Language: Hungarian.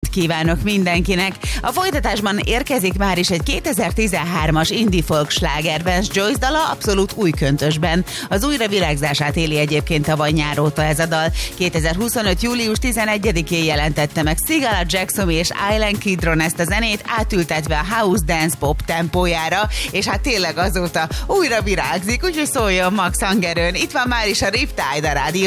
napot kívánok mindenkinek! A folytatásban érkezik már is egy 2013-as indie folk sláger, Vance Joyce dala abszolút új köntösben. Az újravirágzását éli egyébként tavaly nyár óta ez a dal. 2025. július 11-én jelentette meg Sigala Jackson és Island Kidron ezt a zenét, átültetve a house dance pop tempójára, és hát tényleg azóta újra virágzik, úgyhogy szóljon Max hangerőn. Itt van már is a Riptide a Rádió